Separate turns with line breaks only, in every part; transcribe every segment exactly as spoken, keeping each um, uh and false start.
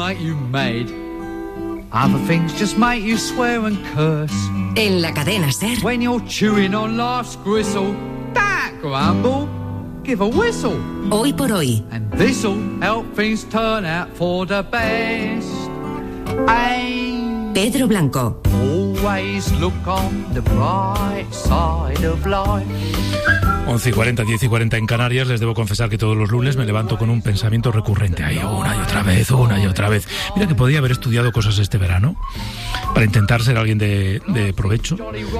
make you mad. Other things just make you swear and curse.
En la cadena SER.
When you're chewing on life's gristle, don't grumble, give a whistle.
Hoy por hoy.
And this'll help things turn out for the best. And
Pedro Blanco.
Always look on the bright side of life.
once y cuarenta, diez y cuarenta en Canarias. Les debo confesar que todos los lunes me levanto con un pensamiento recurrente. Ahí, una y otra vez, una y otra vez. Mira que podía haber estudiado cosas este verano para intentar ser alguien de, de provecho.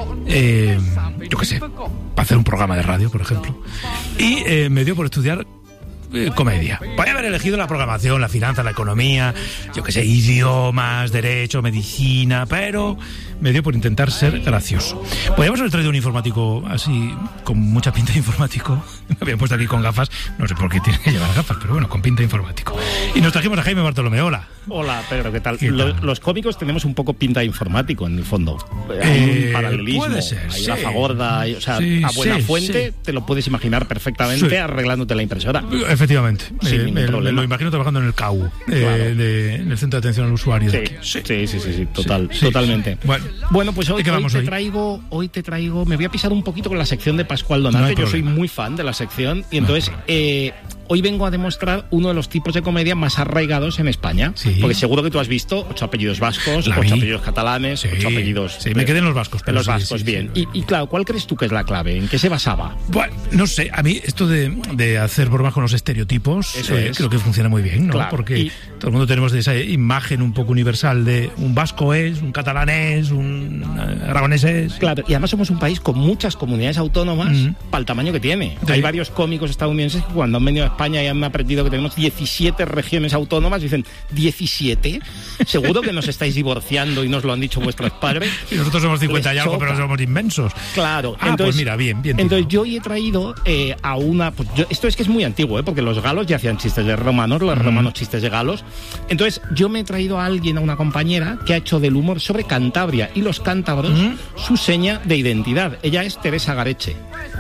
Eh, yo qué sé, para hacer un programa de radio, por ejemplo. Y eh, me dio por estudiar eh, comedia. Podría haber elegido la programación, la finanza, la economía, yo qué sé, idiomas, derecho, medicina, pero me dio por intentar ser gracioso. Podríamos haber traído un informático así, con mucha pinta de informático. Me había puesto aquí con gafas, no sé por qué tiene que llevar gafas, pero bueno, con pinta de informático. Y nos trajimos a Jaime Bartolomé. Hola.
Hola, Pedro, ¿qué tal?
¿Qué tal?
Los, los cómicos tenemos un poco pinta de informático, en el fondo.
Eh,
Hay un paralelismo,
puede ser,
hay
sí.
una fagorda, hay, o sea,
Sí,
a buena
sí,
fuente
sí.
te lo puedes imaginar perfectamente
Sí.
arreglándote la impresora.
Efectivamente.
Sin
Eh,
ningún
me,
problema.
me lo imagino trabajando en el C A U, eh,
Claro.
de, en el Centro de Atención al Usuario.
Sí,
de aquí.
sí, sí, sí, sí, sí, total,
Sí, sí,
totalmente.
sí. Bueno,
Bueno, pues hoy,
¿de qué
hoy
vamos
te
hoy?
traigo, hoy te traigo, me voy a pisar un poquito con la sección de Pascual Donate.
No hay
Yo soy
problema.
muy fan de la sección y entonces eh, hoy vengo a demostrar uno de los tipos de comedia más arraigados en España.
Sí.
Porque seguro que tú has visto ocho apellidos vascos,
La
ocho
vi.
apellidos catalanes,
Sí,
ocho apellidos.
sí, me quedé en los vascos,
En
pero
los
sí,
vascos,
sí,
bien.
sí.
Y, y claro, ¿cuál crees tú que es la clave? ¿En qué se basaba?
Bueno, no sé, a mí esto de, de hacer bromas con los estereotipos,
Eso
eh,
es.
creo que funciona muy bien, ¿no?
Claro,
Porque
y-
todo el mundo tenemos esa imagen un poco universal de un vasco es, un catalán es, un eh, aragonés es.
Claro, y además somos un país con muchas comunidades autónomas
Mm.
para el tamaño que tiene.
Sí.
Hay varios cómicos estadounidenses que cuando han venido a España y han aprendido que tenemos diecisiete regiones autónomas, dicen, ¿diecisiete? ¿Seguro que nos estáis divorciando y nos lo han dicho vuestros padres?
Y nosotros somos cincuenta y
Les
algo,
choca.
pero somos inmensos.
Claro,
Ah,
entonces,
pues mira, bien, bien.
Entonces
tirado.
yo hoy he traído eh, a una... Pues yo- esto es que es muy antiguo, ¿eh? Porque los galos ya hacían chistes de romanos, los romanos chistes de galos. Entonces yo me he traído a alguien, a una compañera, que ha hecho del humor sobre Cantabria y los cántabros su seña de identidad. Ella es Teresa Gareche.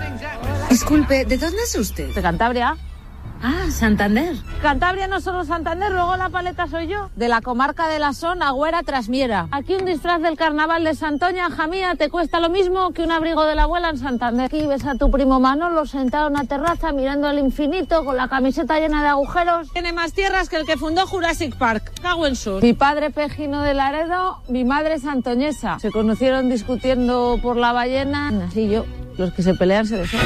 Disculpe, ¿de dónde es usted?
De Cantabria.
Ah, Santander.
Cantabria no solo Santander, luego la paleta soy yo. De la comarca de la Son, Agüera, Trasmiera. Aquí un disfraz del carnaval de Santoña, Jamía, te cuesta lo mismo que un abrigo de la abuela en Santander. Aquí ves a tu primo Manolo sentado en una terraza mirando al infinito con la camiseta llena de agujeros. Tiene más tierras que el que fundó Jurassic Park. Cago en sus. Mi padre Pejino de Laredo, mi madre santoñesa. Se conocieron discutiendo por la ballena. Así yo, los que se pelean se desean.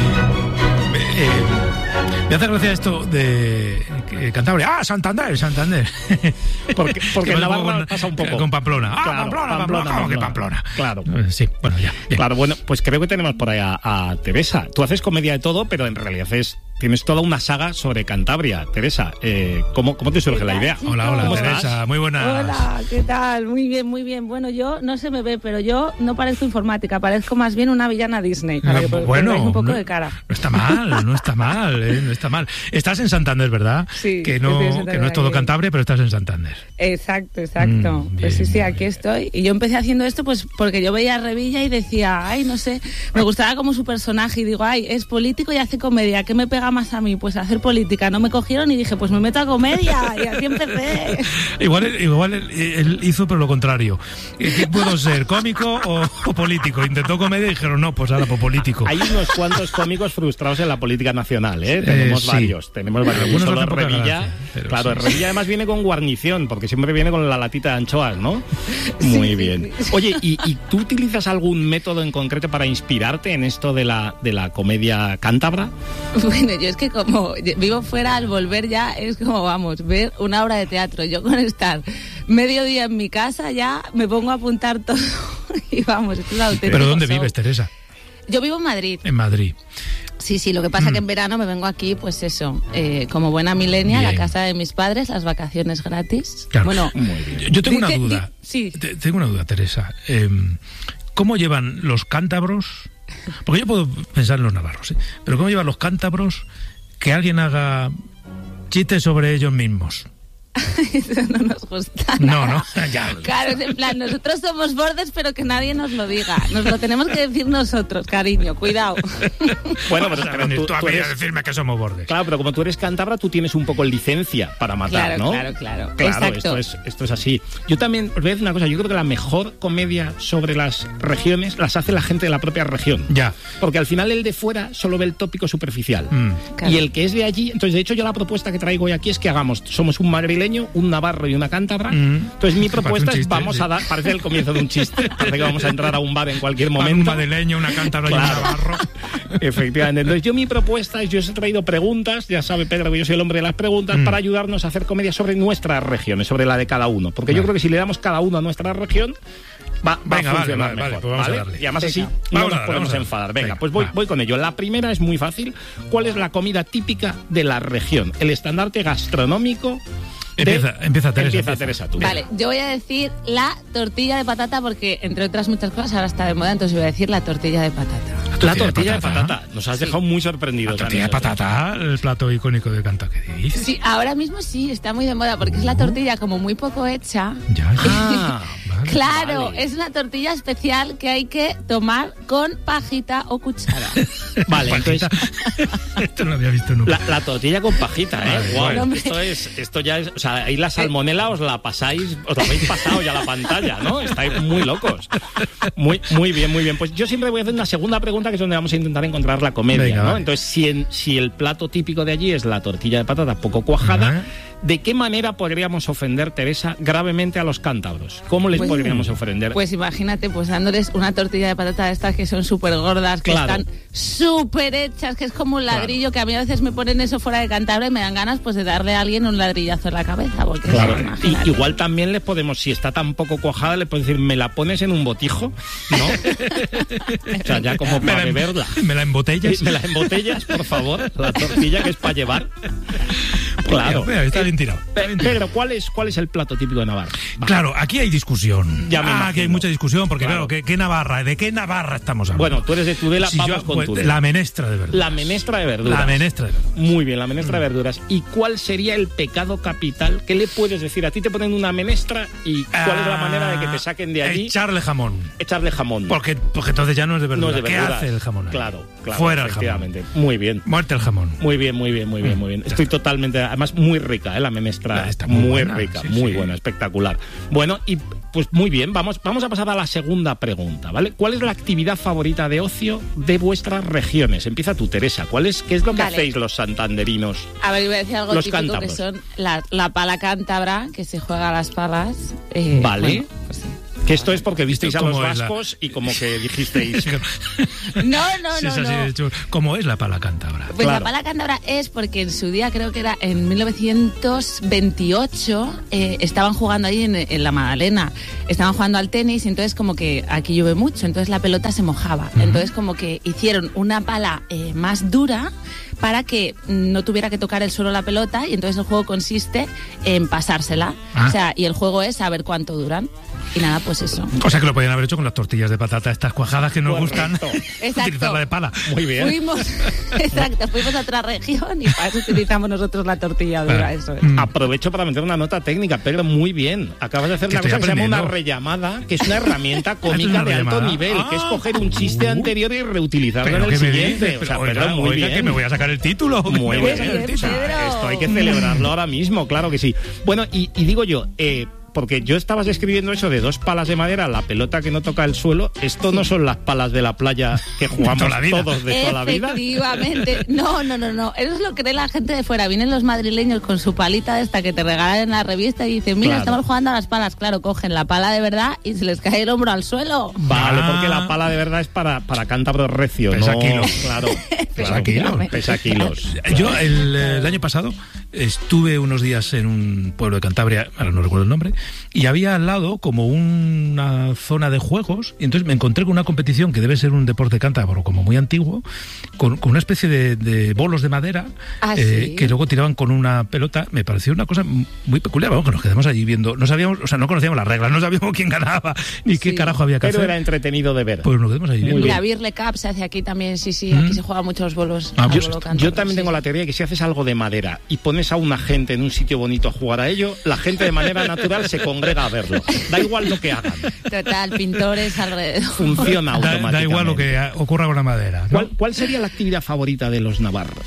Eh, me hace gracia esto de eh, Cantabria. Ah, Santander, Santander.
Porque, porque
Que
en
me
Navarra
con,
pasa un poco.
Con Pamplona. Ah,
Claro,
Pamplona, Pamplona, ¿cómo que Pamplona?
Claro.
Eh, Sí, bueno, ya. Bien.
Claro, bueno, pues creo que tenemos por ahí a, a Teresa. Tú haces comedia de todo, pero en realidad es, tienes toda una saga sobre Cantabria. Teresa, eh, ¿cómo, ¿cómo te surge la idea?
Hola, hola,
¿Cómo
Teresa,
estás?
muy buenas.
Hola, ¿qué tal? Muy bien, muy bien. Bueno, yo no se me ve, pero yo no parezco informática, parezco más bien una villana Disney. Para que
Ah, bueno,
veáis un poco
no,
de cara.
no está mal, no está mal, eh, no está mal. Estás en Santander, ¿verdad?
Sí,
que
estoy en
no,
Santander,
que no es todo
aquí.
Cantabria, pero estás en Santander.
Exacto, exacto.
Mm,
pues sí,
bien,
sí,
bien,
aquí
bien.
estoy. Y yo empecé haciendo esto pues porque yo veía a Revilla y decía, ay, no sé, me gustaba como su personaje. Y digo, ay, es político y hace comedia. ¿Qué me pega más a mí? Pues hacer política. No me cogieron y dije, pues me meto a comedia. Y así empecé.
Igual, él- igual él, él hizo pero lo contrario. ¿Qué puedo ser, cómico o, o político? Intentó comedia y dijeron, no, pues ahora, pues político.
Hay unos cuantos cómicos frustrados en la política nacional, ¿eh? Tenemos
sí.
varios, tenemos varios.
Algunos
Solo
hacen poca
Revilla,
gracia, pero
claro,
sí,
Revilla además viene con guarnición, porque siempre viene con la latita de anchoas, ¿no? Muy bien. Oye, ¿y, ¿y tú utilizas algún método en concreto para inspirarte en esto de la, de la comedia cántabra?
Bueno, yo es que como vivo fuera, al volver ya es como, vamos, ver una obra de teatro. Yo con estar medio día en mi casa ya me pongo a apuntar todo y vamos, esto es auténtico.
¿Pero dónde
show.
vives, Teresa?
Yo vivo en Madrid.
En Madrid.
Sí, sí, lo que pasa
Mm.
que en verano me vengo aquí, pues eso, eh, como buena milenia, a la
Bien.
casa de mis padres, las vacaciones gratis.
Claro.
Bueno,
Yo, yo tengo
di
una
que-
duda.
di- sí.
Te- Tengo una duda, Teresa. Eh, ¿Cómo llevan los cántabros? Porque yo puedo pensar en los navarros, ¿eh? Pero ¿cómo llevan los cántabros que alguien haga chistes sobre ellos mismos?
Eso no nos gusta.
No, no, ya.
Claro, es en plan, nosotros somos bordes, pero que nadie nos lo diga. Nos lo tenemos que decir nosotros, cariño, cuidado.
Bueno, pero, pero tú,
tú a
tú
mí a
eres...
decirme que somos bordes.
Claro, pero como tú eres cántabra, tú tienes un poco licencia para matar,
Claro,
¿no?
claro, claro.
Claro,
Exacto.
esto es, esto es así. Yo también, os voy a decir una cosa, yo creo que la mejor comedia sobre las regiones las hace la gente de la propia región.
Ya.
Porque al final el de fuera solo ve el tópico superficial.
Mm.
Claro.
Y el que es de allí, entonces de hecho yo la propuesta que traigo hoy aquí es que hagamos, somos un madrileño, un navarro y una cántabra.
Mm.
Entonces mi
Parece
propuesta
un
es,
chiste,
vamos
sí.
a dar, parece el comienzo de un chiste, parece que vamos a entrar a un bar en cualquier
Un
momento.
madrileño, una cántabra
Claro.
y un navarro.
Efectivamente. Entonces yo mi propuesta es, yo os he traído preguntas, ya sabe Pedro que yo soy el hombre de las preguntas,
Mm.
para ayudarnos a hacer comedia sobre nuestras regiones, sobre la de cada uno. Porque yo
Vale.
creo que si le damos cada uno a nuestra región, va, va
Venga,
a
vale,
funcionar
vale, vale,
mejor.
pues vamos a
¿vale?
darle.
Y además así
Venga.
no
Vamos
nos
a darle,
podemos
vamos a darle.
enfadar. Venga,
Venga,
pues voy,
va.
voy con ello. La primera es muy fácil. ¿Cuál es la comida típica de la región? El estandarte gastronómico. de-
Empieza, empieza Teresa.
Empieza Teresa tú.
Vale, yo voy a decir la tortilla de patata porque, entre otras muchas cosas, ahora está de moda, entonces voy a decir la tortilla de patata.
La tortilla de patata. Nos has dejado muy sorprendidos.
La tortilla de
Dani.
patata, el plato icónico de Canta. ¿Qué dices?
Sí, ahora mismo sí, está muy de moda porque es la tortilla como muy poco hecha.
Ya, ya.
Ah,
Vale.
Claro,
Vale.
es una tortilla especial que hay que tomar con pajita o cuchara.
vale,
Pajita.
entonces
Esto no lo había visto nunca.
La, la tortilla con pajita, ¿eh?
Vale,
Guau,
vale.
Hombre.
esto es, esto ya es, o sea, ahí la salmonela os la pasáis, os la habéis pasado ya a la pantalla, ¿no? Estáis muy locos. Muy, muy bien, muy bien. Pues yo siempre voy a hacer una segunda pregunta que es donde vamos a intentar encontrar la comedia,
Venga,
¿no?
vale.
Entonces, si, en- si el plato típico de allí es la tortilla de patata poco cuajada,
Ajá.
¿de qué manera podríamos ofender, Teresa, gravemente a los cántabros? ¿Cómo les
Pues-
podríamos ofender?
Pues imagínate, pues dándoles una tortilla de patata de estas que son súper gordas, que
Claro.
están súper hechas, que es como un ladrillo, que a mí a veces me ponen eso fuera de Cantabria y me dan ganas pues de darle a alguien un ladrillazo en la cabeza. Porque
Claro,
eso,
y,
imagínate.
igual también les podemos, si está tan poco cuajada, le podemos decir, ¿me la pones en un botijo? ¿No? O sea, ya como
Me
para
la,
beberla.
me la embotellas.
¿Me la embotellas, por favor? La tortilla que es para llevar. Claro.
Mira, está bien tirado. Está bien tirado.
Pedro, ¿cuál es, ¿cuál es el plato típico de Navarra? Va.
Claro, aquí hay discusión.
Ya me
ah,
imagino.
que hay mucha discusión, porque
Claro.
claro, ¿qué, qué Navarra? ¿De qué Navarra estamos hablando?
Bueno, tú eres de Tudela,
Si
vamos
yo-
con
pues,
Tudela.
La menestra de verduras.
La menestra de verduras.
La menestra de verduras.
Muy bien, la menestra de verduras. ¿Y cuál sería el pecado capital? ¿Qué le puedes decir? A ti te ponen una menestra y ¿cuál es la manera de que te saquen de allí?
Echarle jamón.
Echarle jamón.
Porque, porque entonces ya no es de verdura.
no es de
¿Qué
verduras.
hace el jamón ahí?
Claro, claro.
Fuera el jamón.
efectivamente. Muy bien.
Muerte el jamón.
Muy bien, muy bien, muy bien, muy bien. Estoy totalmente, además muy rica, ¿eh? La menestra
Está muy
muy
buena,
rica,
sí,
muy
sí.
buena, espectacular. Bueno, y pues muy bien, vamos, vamos a pasar a la segunda pregunta, ¿vale? ¿Cuál es la actividad favorita de ocio de vuestras regiones? Empieza tú, Teresa. ¿Cuál es, ¿Qué es lo que
Vale.
hacéis los santanderinos?
A ver, iba a decir algo
Los
típico
cántabros.
que son la, la pala cántabra, que se juega a las palas. eh,
Vale.
bueno, pues sí.
Que esto es porque visteis a
¿Cómo
los
es la-
vascos y como que dijisteis...
No, no,
Sí,
no,
es así
no.
de chulo. ¿Cómo es la pala cántabra?
Pues
Claro.
la pala cántabra es porque en su día, creo que era en mil novecientos veintiocho, eh, estaban jugando ahí en, en la Magdalena, estaban jugando al tenis y entonces como que aquí llueve mucho, entonces la pelota se mojaba. Entonces como que hicieron una pala eh, más dura para que no tuviera que tocar el suelo la pelota y entonces el juego consiste en pasársela.
Ah.
O sea, y el juego es saber cuánto duran. Y nada, pues eso.
O sea que lo podían haber hecho con las tortillas de patata, estas cuajadas que nos gustan.
Exacto.
Utilizarla de pala.
Muy bien.
Fuimos, exacto, fuimos a otra región y para eso utilizamos nosotros la tortilla dura,
Ah.
eso es.
Mm.
Aprovecho para meter una nota técnica, Pedro, muy bien. Acabas de hacer
Que
una
estoy
cosa que se llama una
aprendiendo.
rellamada, que es una herramienta
¿Es
cómica
una
de alto
rellamada?
nivel,
Ah.
que es coger un chiste
Uh.
anterior y reutilizarlo
Pero
en
¿qué
el
me
siguiente.
dices?
O sea,
Pero,
Pedro,
oiga,
muy
oiga,
bien.
que me voy a sacar el título. que
Muy
me voy a
bien,
sacar el
bien,
título.
Pedro.
esto hay que celebrarlo ahora mismo, claro que sí. Bueno, y, y digo yo, eh, porque yo estabas escribiendo eso de dos palas de madera, la pelota que no toca el suelo, esto no son las palas de la playa que jugamos
Toda la vida.
todos de toda la vida.
Efectivamente. No, no, no, no. Eso es lo que cree la gente de fuera. Vienen los madrileños con su palita esta que te regalan en la revista y dicen, mira,
Claro.
estamos jugando a las palas. Claro, cogen la pala de verdad y se les cae el hombro al suelo.
Vale,
Ah.
porque la pala de verdad es para, para cántabro recio,
Pesa
no,
kilos.
claro,
Pesa
claro,
kilos.
pesa kilos.
Yo el, eh, el año pasado estuve unos días en un pueblo de Cantabria, ahora no recuerdo el nombre, y había al lado como una zona de juegos, y entonces me encontré con una competición que debe ser un deporte cántabro como muy antiguo, con, con una especie de, de bolos de madera
Ah,
eh,
¿sí?
que luego tiraban con una pelota. Me pareció una cosa muy peculiar, vamos, que nos quedamos allí viendo, no sabíamos, o sea, no conocíamos las reglas, no sabíamos quién ganaba, ni qué
Sí.
carajo había que
Pero
hacer.
era entretenido de ver.
Pues nos quedamos allí
Muy
viendo.
La Birle Cup se hace aquí también, sí, sí. Aquí
Mm.
se juegan muchos bolos.
Ah,
al
pues
bolo
Yo
cántabro,
también
sí,
tengo
sí.
la teoría de que si haces algo de madera y pones pones a una gente en un sitio bonito a jugar a ello, la gente de manera natural se congrega a verlo. Da igual lo que hagan.
Total, pintores alrededor.
Funciona
Da,
automáticamente.
da igual lo que ocurra con la madera, ¿no?
¿Cuál, ¿Cuál sería la actividad favorita de los navarros?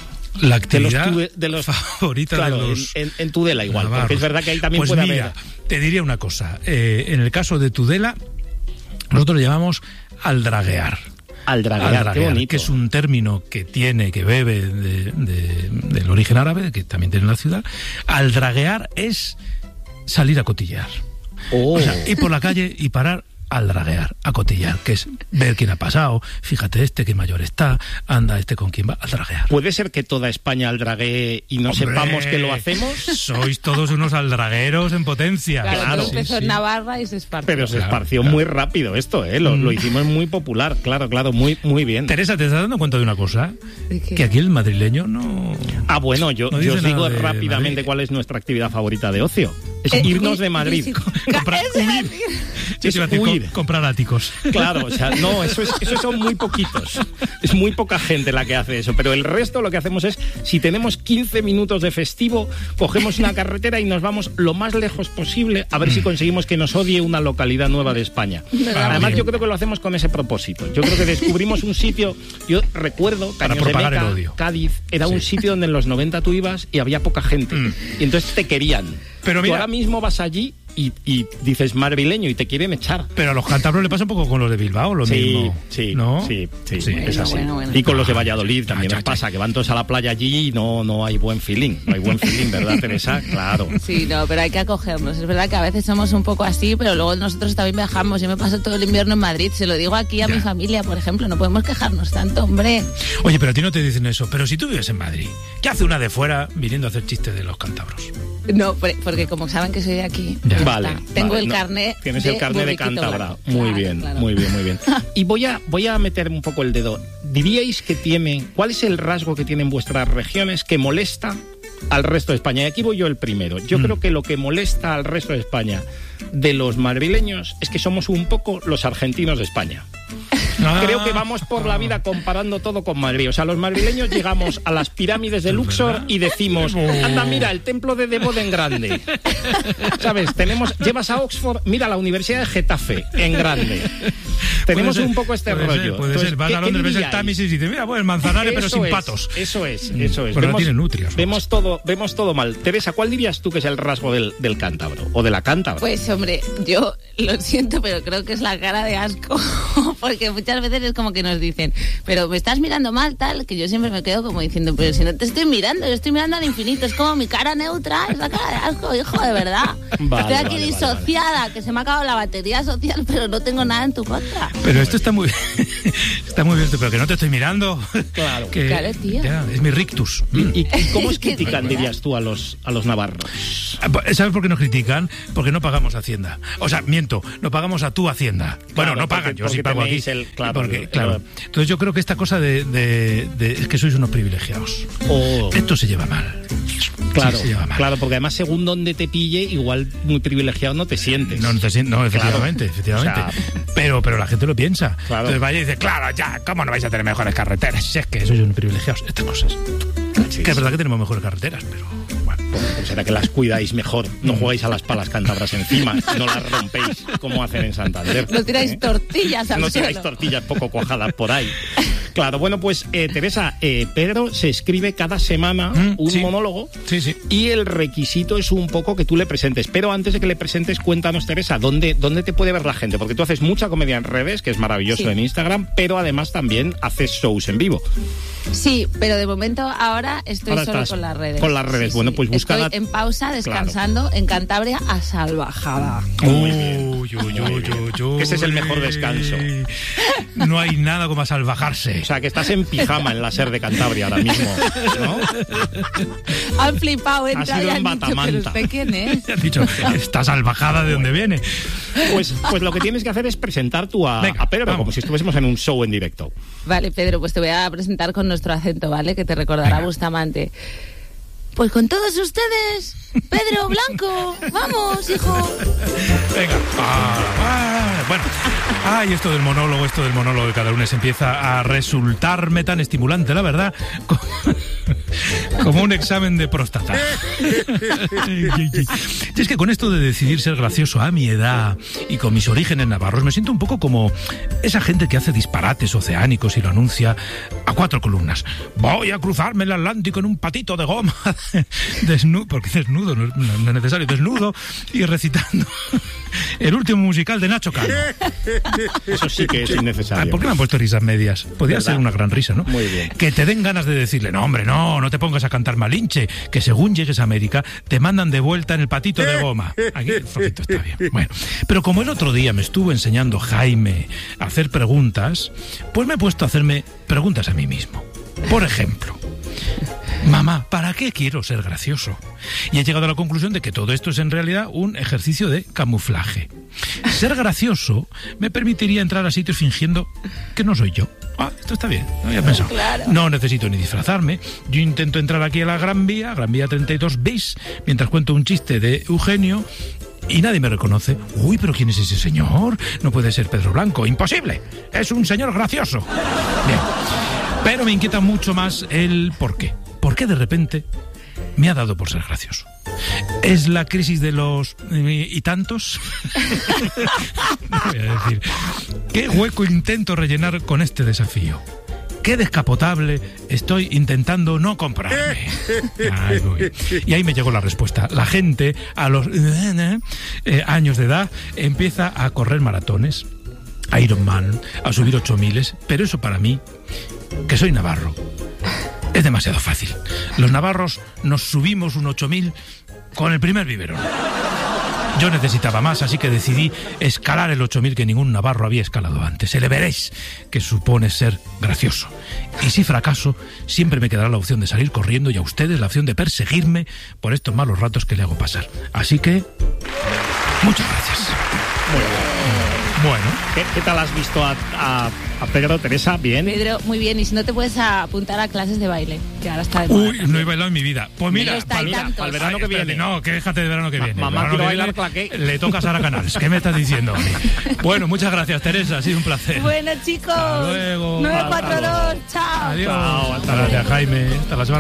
La
De los,
actividad
tuve- de los
favorita
claro,
de los
en, en- en Tudela igual,
navarros.
porque es verdad que ahí también
Pues
puede
mira,
haber.
te diría una cosa. Eh, en el caso de Tudela, nosotros le llamamos aldraguear.
Al draguear, qué
Aldraguear,
bonito.
que es un término que tiene, que bebe de- de- del origen árabe, que también tiene la ciudad. Aldraguear es salir a cotillear.
Oh.
O sea, ir por la calle y parar al draguear, a cotillar, que es ver quién ha pasado, fíjate este que mayor está, anda este con quién va, al draguear.
¿Puede ser que toda España aldraguee y no
¡Hombre!
sepamos que lo hacemos?
Sois todos unos aldragueros en potencia.
Claro,
Claro,
todo empezó
sí,
en
sí.
Navarra y se esparció.
Pero se
Claro,
esparció
claro.
muy rápido esto, ¿eh? Lo, lo hicimos muy popular, claro, claro, muy, muy bien.
Teresa, ¿te estás dando cuenta de una cosa?
¿De qué?
Que aquí el madrileño no...
Ah, bueno, yo,
No
yo
dice
os digo
nada de
rápidamente
Madrid.
cuál es nuestra actividad favorita de ocio. Es
Eh,
irnos
mi-
de Madrid.
mi-
Comprar-
Eso iba a
huir.
decir.
Yo te iba a decir,
huir.
co- comprar áticos.
Claro, o sea, no, eso, es, eso son muy poquitos. Es muy poca gente la que hace eso. Pero el resto lo que hacemos es, si tenemos quince minutos de festivo, cogemos una carretera y nos vamos lo más lejos posible a ver si conseguimos que nos odie una localidad nueva de España. Además, yo creo que lo hacemos con ese propósito. Yo creo que descubrimos un sitio, yo recuerdo,
Para
Caños de
propagar el
Meca,
odio.
Cádiz, era un
Sí.
sitio donde en los noventa tú ibas y había poca gente. Y entonces te querían.
Pero
Tú
mira-
ahora mismo vas allí y, y dices madrileño y te quieren echar.
Pero a los cántabros le pasa un poco con los de Bilbao, lo
Sí,
mismo.
sí,
¿no?
sí, sí,
Sí.
es así.
Bueno, bueno.
Y con los de
Ah,
Valladolid
ya,
también
ya,
nos
ya.
pasa, que van todos a la playa allí y no, no hay buen feeling. No hay buen feeling, ¿verdad, Teresa? Claro.
Sí, no, pero hay que acogernos. Es verdad que a veces somos un poco así, pero luego nosotros también viajamos. Yo me paso todo el invierno en Madrid. Se lo digo aquí a
Ya.
mi familia, por ejemplo. No podemos quejarnos tanto, hombre.
Oye, pero a ti no te dicen eso. Pero si tú vives en Madrid, ¿qué hace una de fuera viniendo a hacer chistes de los cántabros?
No, por- porque como saben que soy de aquí,
Ya.
ya
Vale.
está. Tengo
vale,
el
no,
carnet.
Tienes el carnet de
borriquito
cántabra.
blanco.
Muy
Claro,
bien,
claro.
muy bien, muy bien. Y voy a, voy a meter un poco el dedo. ¿Diríais que tiene, cuál es el rasgo que tienen vuestras regiones que molesta al resto de España? Y aquí voy yo el primero. Yo
Mm.
creo que lo que molesta al resto de España de los madrileños es que somos un poco los argentinos de España. Creo que vamos por la vida comparando todo con Madrid. O sea, los madrileños llegamos a las pirámides de Luxor y decimos, anda, mira, el templo de Debod en grande. ¿Sabes? Tenemos, llevas a Oxford, mira, la Universidad de Getafe en grande. Tenemos
Puede ser,
un poco este
puede
rollo.
ser, puede
Entonces,
ser. Vas
¿qué-
a
qué
Londres, ves el
diríais?
Támesis y dices, mira, pues el Manzanares, pero
Eso
sin
es,
patos.
Eso es, eso es.
Pero no tiene nutrias, ¿no?
Vemos todo, vemos todo mal. Teresa, ¿cuál dirías tú que es el rasgo del, del cántabro? O de la cántabra.
Pues hombre, yo lo siento, pero creo que es la cara de asco, porque muchas veces es como que nos dicen, pero me estás mirando mal, tal, que yo siempre me quedo como diciendo, pero si no te estoy mirando, yo estoy mirando al infinito, es como mi cara neutra, es la cara de asco, hijo, de verdad.
Vale,
estoy aquí
vale,
disociada, que se me ha acabado la batería social, pero no tengo nada en tu contra.
Pero esto está muy está muy bien, pero que no te estoy mirando.
Claro.
Que-
Claro, tío.
ya, es mi rictus. Mm.
¿Y, y cómo os
Es que-
critican, dirías tú, a los, a los navarros?
¿Sabes por qué nos critican? Porque no pagamos Hacienda. O sea, miento, no pagamos a tu Hacienda. Bueno, no pagan,
porque-
yo sí
porque
pago aquí.
tenéis el- claro,
Porque,
el-
claro.
el-
Entonces yo creo que esta cosa de, de- de- es que sois unos privilegiados.
Oh.
Esto se lleva mal.
Claro,
Sí, se lleva mal.
claro, porque además según donde te pille, igual muy privilegiado no te sientes.
No, no, te sien- no, efectivamente,
Claro.
efectivamente.
O sea,
pero, pero la gente lo piensa.
Claro.
Entonces vaya y dice, claro, ya, ¿cómo no vais a tener mejores carreteras? Si es que sois unos privilegiados. Estas cosas.
Sí,
que es
sí.
verdad que tenemos mejores carreteras, pero bueno.
Pues será que las cuidáis mejor, no jugáis a las palas cántabras encima, no las rompéis como hacen en Santander.
No tiráis
¿Eh?
tortillas al
No
suelo.
tiráis tortillas poco cuajadas por ahí. Claro, bueno, pues eh, Teresa, eh, Pedro se escribe cada semana
Mm,
un
sí.
monólogo
Sí, sí.
y el requisito es un poco que tú le presentes. Pero antes de que le presentes, cuéntanos, Teresa, ¿dónde, dónde te puede ver la gente? Porque tú haces mucha comedia en redes, que es maravilloso
Sí.
en Instagram, pero además también haces shows en vivo.
Sí, pero de momento ahora estoy
Ahora
solo
estás
con las redes.
con las redes. Bueno, pues busca
Estoy
la-
en pausa, descansando en Cantabria a salvajada.
Uy, uy, uy, uy, uy.
Ese es el mejor descanso.
No hay nada como a salvajarse.
O sea, que estás en pijama en la SER de Cantabria ahora mismo, ¿no?
Han flipado,
Ha
entra
sido
y
en
han dicho, pero
batamanta.
¿usted quién es?
Has dicho, esta salvajada de dónde viene.
Pues, pues lo que tienes que hacer es presentar tú a,
Venga,
a Pedro,
vamos.
como si estuviésemos en un show en directo.
Vale, Pedro, pues te voy a presentar con nuestro acento, ¿vale? Que te recordará
Venga.
Bustamante. Pues con todos ustedes, Pedro Blanco. Vamos, hijo.
Venga. Ah, ah, bueno. Ay, esto del monólogo, esto del monólogo de cada lunes empieza a resultarme tan estimulante, la verdad, como, Como un examen de próstata. Y es que con esto de decidir ser gracioso a mi edad y con mis orígenes navarros, me siento un poco como esa gente que hace disparates oceánicos y lo anuncia a cuatro columnas. Voy a cruzarme el Atlántico en un patito de goma. Desnudo, porque desnudo, no, no es necesario, desnudo, y recitando el último musical de Nacho Cano.
Eso sí que es innecesario.
¿Por qué me han puesto risas medias? Podría
¿verdad?
ser una gran risa, ¿no?
Muy bien.
Que te den ganas de decirle, no, hombre, no, no te pongas a cantar Malinche, que según llegues a América te mandan de vuelta en el patito de goma. Aquí el flojito está bien. Bueno, pero como el otro día me estuvo enseñando Jaime a hacer preguntas, pues me he puesto a hacerme preguntas a mí mismo. Por ejemplo, mamá, ¿para qué quiero ser gracioso? Y he llegado a la conclusión de que todo esto es en realidad un ejercicio de camuflaje. Ser gracioso me permitiría entrar a sitios fingiendo que no soy yo. Ah, esto está bien, no había pensado.
Claro.
No necesito ni disfrazarme. Yo intento entrar aquí a la Gran Vía, Gran Vía treinta y dos bis, mientras cuento un chiste de Eugenio y nadie me reconoce. Uy, pero ¿quién es ese señor? No puede ser Pedro Blanco. ¡Imposible! Es un señor gracioso. Bien. Pero me inquieta mucho más el por qué. ¿Por qué de repente me ha dado por ser gracioso? ¿Es la crisis de los eh, y tantos? No voy a decir. ¿Qué hueco intento rellenar con este desafío? ¿Qué descapotable estoy intentando no comprarme? Ay, uy. Y ahí me llegó la respuesta. La gente a los eh, años de edad empieza a correr maratones, a Ironman, a subir ocho miles, pero eso para mí, que soy navarro, es demasiado fácil. Los navarros nos subimos un ocho mil con el primer biberón. Yo necesitaba más, así que decidí escalar el ocho mil que ningún navarro había escalado antes. El Everest, que supone ser gracioso. Y si fracaso, siempre me quedará la opción de salir corriendo y a ustedes la opción de perseguirme por estos malos ratos que le hago pasar. Así que, muchas gracias. Bueno.
¿Qué, qué tal has visto a, a, a Pedro, Teresa? ¿Bien?
Pedro, muy bien. Y si no te puedes apuntar a clases de baile, que ahora está de moda.
Uy, no he bailado en mi vida. Pues mira,
Pero está
para
ahí tantos.
el verano que
espérate,
viene.
No, que déjate de verano que
Ma-
viene.
mamá,
El verano
quiero
que
bailar
viene
claqué.
Le toca a Sara Canals. ¿Qué me estás diciendo? Bueno, muchas gracias, Teresa. Ha sido un placer.
Bueno, chicos.
Hasta luego.
nueve cuatro dos. Chao.
Adiós.
Chao, hasta luego.
Gracias, Jaime. Hasta la semana.